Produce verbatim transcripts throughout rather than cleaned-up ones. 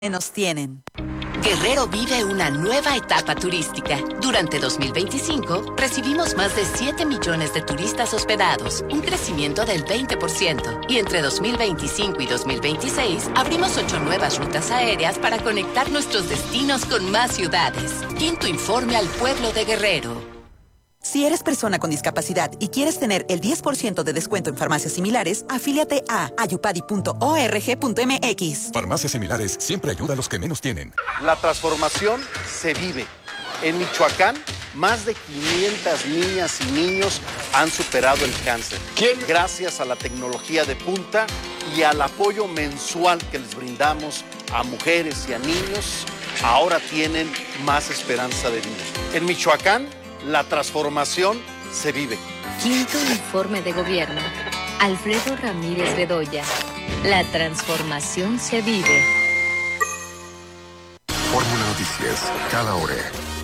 nos tienen. Guerrero vive una nueva etapa turística. Durante dos mil veinticinco, recibimos más de siete millones de turistas hospedados, un crecimiento del veinte por ciento. Y entre dos mil veinticinco y dos mil veintiséis, abrimos ocho nuevas rutas aéreas para conectar nuestros destinos con más ciudades. Quinto informe al pueblo de Guerrero. Si eres persona con discapacidad y quieres tener el diez por ciento de descuento en farmacias similares, afíliate a ayupadi punto org punto mx. Farmacias similares siempre ayuda a los que menos tienen. La transformación se vive. En Michoacán, más de quinientas niñas y niños han superado el cáncer. ¿Quién? Gracias a la tecnología de punta y al apoyo mensual que les brindamos a mujeres y a niños, ahora tienen más esperanza de vida. En Michoacán, la transformación se vive. Quinto informe de gobierno. Alfredo Ramírez Bedoya. La transformación se vive. Fórmula Noticias, cada hora.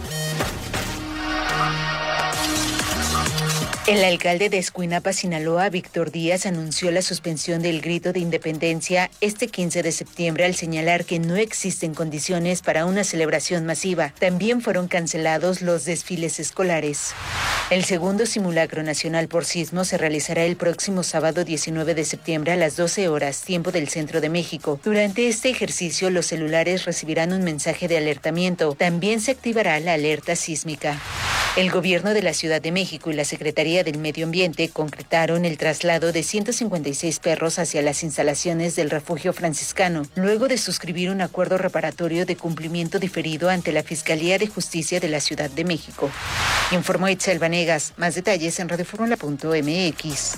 El alcalde de Escuinapa, Sinaloa, Víctor Díaz, anunció la suspensión del grito de independencia este quince de septiembre al señalar que no existen condiciones para una celebración masiva. También fueron cancelados los desfiles escolares. El segundo simulacro nacional por sismo se realizará el próximo sábado diecinueve de septiembre a las doce horas, tiempo del centro de México. Durante este ejercicio, los celulares recibirán un mensaje de alertamiento. También se activará la alerta sísmica. El gobierno de la Ciudad de México y la Secretaría del Medio Ambiente concretaron el traslado de ciento cincuenta y seis perros hacia las instalaciones del refugio franciscano, luego de suscribir un acuerdo reparatorio de cumplimiento diferido ante la Fiscalía de Justicia de la Ciudad de México. Informó Itzel Vanegas. Más detalles en radioformula punto mx.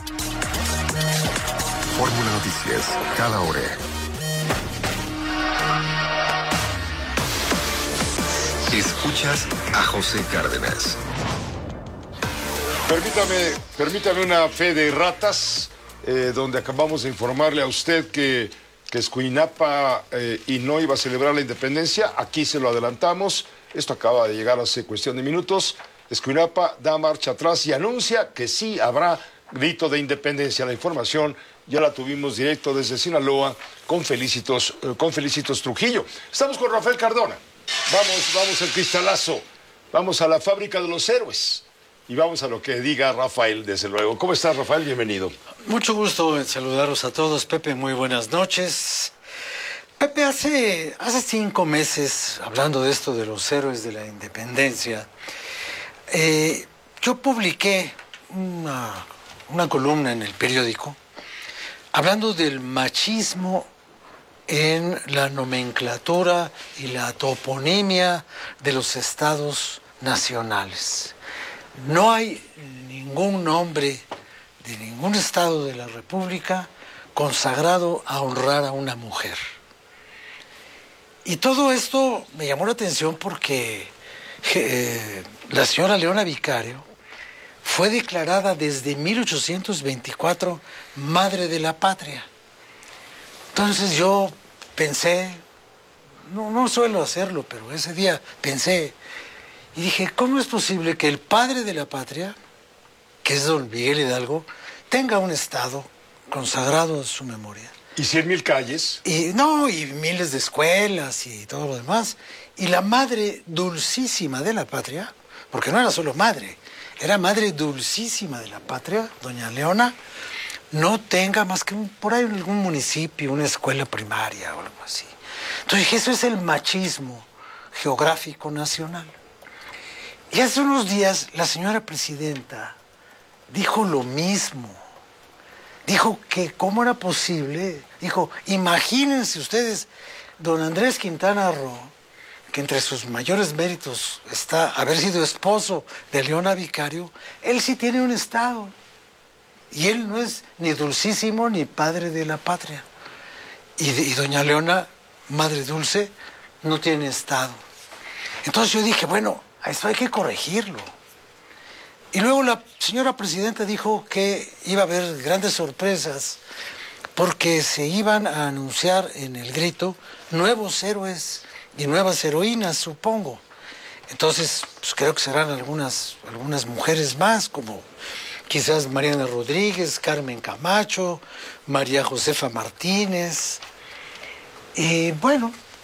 Fórmula Noticias, cada hora. Escuchas a José Cárdenas. Permítame, permítame una fe de ratas, eh, donde acabamos de informarle a usted que, que Escuinapa eh, y no iba a celebrar la independencia. Aquí se lo adelantamos. Esto acaba de llegar hace cuestión de minutos. Escuinapa da marcha atrás y anuncia que sí habrá grito de independencia. La información ya la tuvimos directo desde Sinaloa con Felicitos, eh, con Felicitos Trujillo. Estamos con Rafael Cardona. Vamos, vamos al cristalazo. Vamos a la fábrica de los héroes. Y vamos a lo que diga Rafael, desde luego. ¿Cómo estás, Rafael? Bienvenido. Mucho gusto en saludaros a todos. Pepe, muy buenas noches. Pepe, hace, hace cinco meses, hablando de esto de los héroes de la independencia, eh, yo publiqué una, una columna en el periódico hablando del machismo en la nomenclatura y la toponimia de los estados nacionales. No hay ningún nombre de ningún estado de la República consagrado a honrar a una mujer. Y todo esto me llamó la atención porque eh, la señora Leona Vicario fue declarada desde mil ochocientos veinticuatro Madre de la Patria. Entonces yo pensé, no, no suelo hacerlo, pero ese día pensé, y dije, ¿cómo es posible que el padre de la patria, que es don Miguel Hidalgo, tenga un estado consagrado a su memoria? ¿Y cien mil calles? Y no, y miles de escuelas y todo lo demás. Y la madre dulcísima de la patria, porque no era solo madre, era madre dulcísima de la patria, doña Leona, no tenga más que un, por ahí en algún municipio, una escuela primaria o algo así. Entonces dije, eso es el machismo geográfico nacional. Y hace unos días la señora presidenta dijo lo mismo. Dijo que cómo era posible, dijo, imagínense ustedes, don Andrés Quintana Roo, que entre sus mayores méritos está haber sido esposo de Leona Vicario, él sí tiene un estado. Y él no es ni dulcísimo ni padre de la patria. Y, y doña Leona, madre dulce, no tiene estado. Entonces yo dije, bueno, a esto hay que corregirlo. Y luego la señora presidenta dijo que iba a haber grandes sorpresas porque se iban a anunciar en el grito nuevos héroes y nuevas heroínas, supongo. Entonces, pues creo que serán algunas, algunas mujeres más, como quizás Mariana Rodríguez, Carmen Camacho, María Josefa Martínez. Y bueno,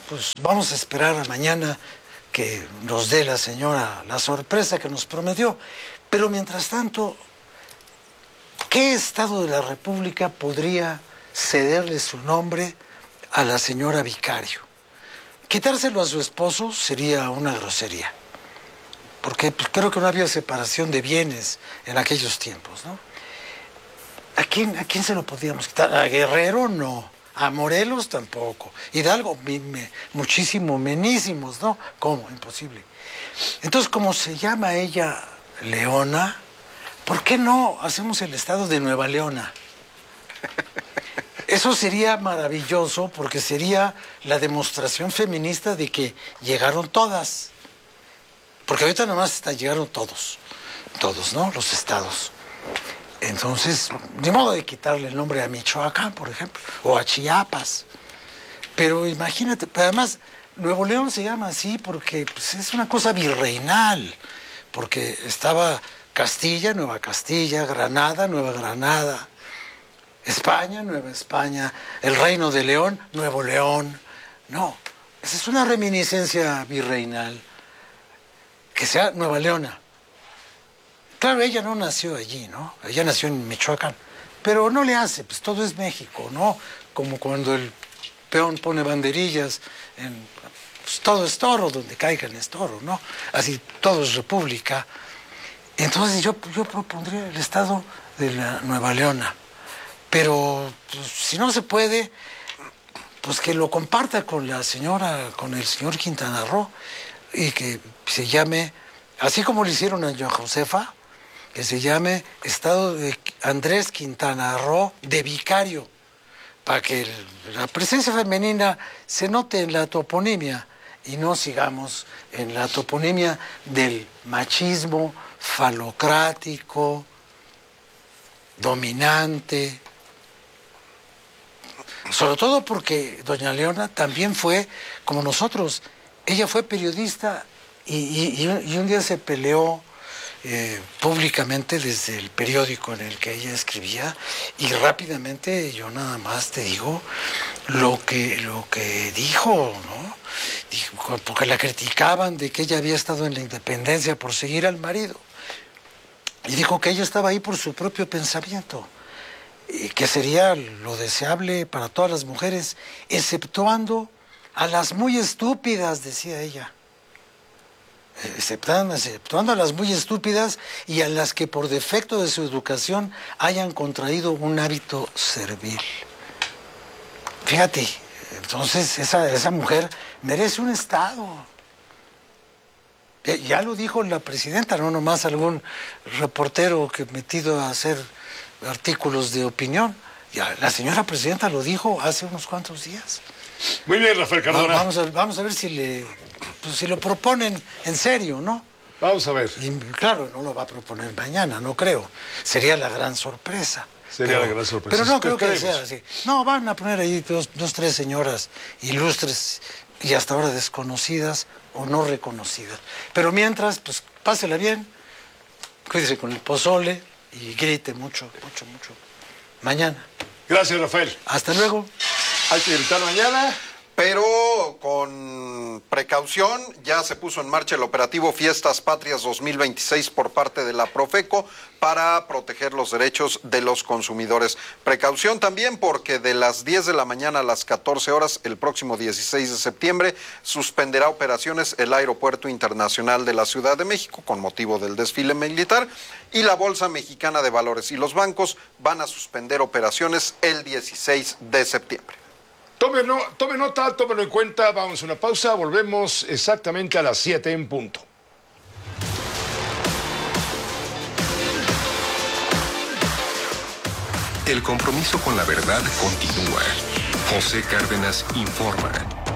pues vamos a esperar a mañana que nos dé la señora la sorpresa que nos prometió. Pero mientras tanto, ¿qué estado de la República podría cederle su nombre a la señora Vicario? Quitárselo a su esposo sería una grosería, porque pues, creo que no había separación de bienes en aquellos tiempos, ¿no? ¿A quién, a quién se lo podíamos quitar? ¿A Guerrero? No. A Morelos tampoco. Hidalgo, me, me, muchísimo, menísimos, ¿no? ¿Cómo? Imposible. Entonces, como se llama ella Leona, ¿por qué no hacemos el estado de Nueva Leona? Eso sería maravilloso porque sería la demostración feminista de que llegaron todas. Porque ahorita nomás está, llegaron todos, todos, ¿no? Los estados. Entonces, de modo de quitarle el nombre a Michoacán, por ejemplo, o a Chiapas. Pero imagínate, además, Nuevo León se llama así porque pues, es una cosa virreinal, porque estaba Castilla, Nueva Castilla, Granada, Nueva Granada, España, Nueva España, el Reino de León, Nuevo León. No, esa es una reminiscencia virreinal, que sea Nueva Leona. Claro, ella no nació allí, ¿no? Ella nació en Michoacán, pero no le hace, pues todo es México, ¿no? Como cuando el peón pone banderillas, en, pues todo es toro, donde caigan es toro, ¿no? Así, todo es república. Entonces yo, yo propondría el estado de la Nueva Leona. Pero pues, si no se puede, pues que lo comparta con la señora, con el señor Quintana Roo, y que se llame, así como le hicieron a Joan Josefa, que se llame Estado de Andrés Quintana Roo de Vicario, para que el, la presencia femenina se note en la toponimia y no sigamos en la toponimia del machismo falocrático, dominante. Sobre todo porque doña Leona también fue, como nosotros, ella fue periodista y, y, y un día se peleó eh, públicamente desde el periódico en el que ella escribía, y rápidamente yo nada más te digo lo que, lo que dijo, ¿no? Dijo, porque la criticaban de que ella había estado en la independencia por seguir al marido, y dijo que ella estaba ahí por su propio pensamiento, y que sería lo deseable para todas las mujeres, exceptuando a las muy estúpidas, decía ella. Exceptuando, exceptuando a las muy estúpidas y a las que por defecto de su educación hayan contraído un hábito servil. Fíjate, entonces esa, esa mujer merece un estado. Ya lo dijo la presidenta, no nomás algún reportero que metido a hacer artículos de opinión. Ya, la señora presidenta lo dijo hace unos cuantos días. Muy bien, Rafael Cardona. Vamos a, vamos a ver si le, pues, si lo proponen en serio, ¿no? Vamos a ver. Y, claro, no lo va a proponer mañana, no creo. Sería la gran sorpresa. Sería pero, la gran sorpresa. Pero no creo que sea así. No, van a poner ahí dos, dos, tres señoras ilustres y hasta ahora desconocidas o no reconocidas. Pero mientras, pues pásela bien, cuídese con el pozole y grite mucho, mucho, mucho. Mañana. Gracias, Rafael. Hasta luego. Hay que gritar mañana. Pero con precaución, ya se puso en marcha el operativo Fiestas Patrias dos mil veintiséis por parte de la Profeco para proteger los derechos de los consumidores. Precaución también porque de las diez de la mañana a las catorce horas, el próximo dieciséis de septiembre, suspenderá operaciones el Aeropuerto Internacional de la Ciudad de México con motivo del desfile militar, y la Bolsa Mexicana de Valores y los bancos van a suspender operaciones el dieciséis de septiembre. Tome, no, tome nota, tómelo en cuenta. Vamos a una pausa, volvemos exactamente a las siete en punto. El compromiso con la verdad continúa. José Cárdenas informa.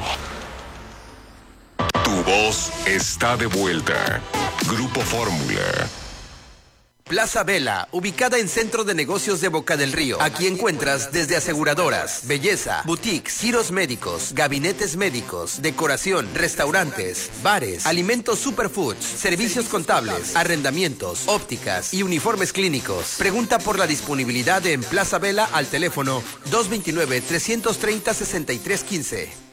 Tu voz está de vuelta. Grupo Fórmula. Plaza Vela, ubicada en Centro de Negocios de Boca del Río. Aquí encuentras desde aseguradoras, belleza, boutiques, giros médicos, gabinetes médicos, decoración, restaurantes, bares, alimentos superfoods, servicios contables, arrendamientos, ópticas y uniformes clínicos. Pregunta por la disponibilidad en Plaza Vela al teléfono dos dos nueve, tres tres cero, seis tres uno cinco.